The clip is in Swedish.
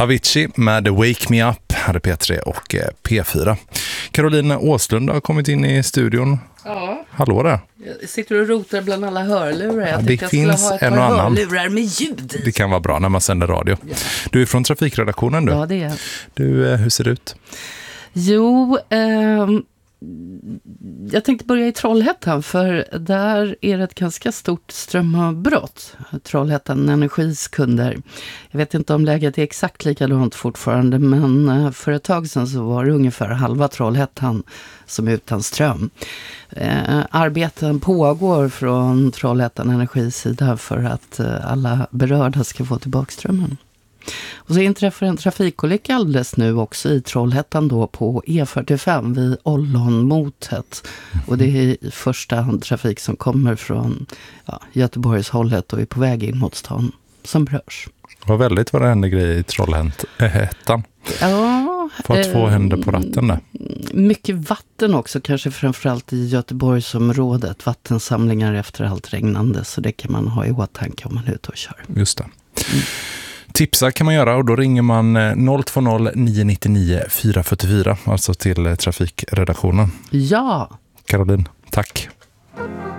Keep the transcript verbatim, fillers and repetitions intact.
Avicii med Wake Me Up hade P tre och P fyra. Caroline Åslund har kommit in i studion. Ja. Hallå där. Jag sitter och rotar bland alla hörlurar. Jag ja, det jag finns ha ett en och par annan hörlurar med ljud i. Det kan vara bra när man sänder radio. Ja. Du är från trafikredaktionen du. Ja, det är. Du, hur ser det ut? Jo, eh, jag tänkte börja i Trollhättan, för där är det ett ganska stort strömavbrott. Trollhättan Energis kunder. Jag vet inte om läget är exakt likadant fortfarande, men för ett tag sedan så var det ungefär halva Trollhättan som är utan ström. Eh, arbeten pågår från Trollhättan Energis sida för att eh, alla berörda ska få tillbaka strömmen. Och så inträffar en trafikolycka alldeles nu också i Trollhättan då på E fyrtiofem vid Ollonmotet. Och det är första hand trafik som kommer från ja, Göteborgshållet och är på väg in mot stan som berörs. Det var väldigt vad det hände grejer i Trollhättan. Ja, För att få händer på ratten där. Mycket vatten också, kanske framförallt i Göteborgsområdet. Vattensamlingar efter allt regnande, så det kan man ha i åtanke om man är ute och kör. Just det. Mm. Tipsa kan man göra och då ringer man noll två noll nio nio nio fyra fyra fyra, alltså till trafikredaktionen. Ja. Caroline, tack.